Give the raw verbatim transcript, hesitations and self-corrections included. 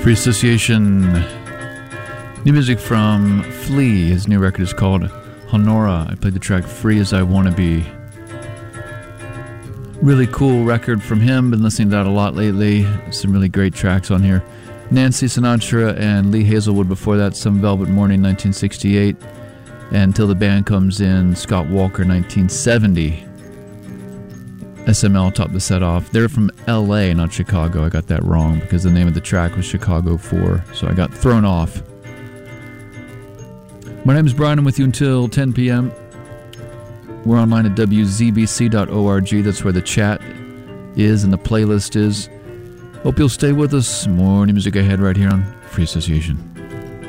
Free Association. New music from Flea. His new record is called Honora. I played the track Free As I Wanna Be. Really cool record from him. Been listening to that a lot lately. Some really great tracks on here. Nancy Sinatra and Lee Hazelwood before that. Some Velvet Morning, nineteen sixty-eight. And Till the Band Comes In, Scott Walker, nineteen seventy. S M L topped the set off. They're from L A, not Chicago. I got that wrong because the name of the track was Chicago four, so I got thrown off. My name is Brian. I'm with you until ten p.m. We're online at w z b c dot org. That's where the chat is and the playlist is. Hope you'll stay with us. More new music ahead right here on Free Association.